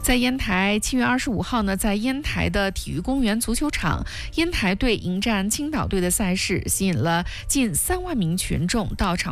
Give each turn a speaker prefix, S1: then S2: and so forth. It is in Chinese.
S1: 在烟台，7月25号呢，在烟台的体育公园足球场，烟台队迎战青岛队的赛事，吸引了近3万名群众到场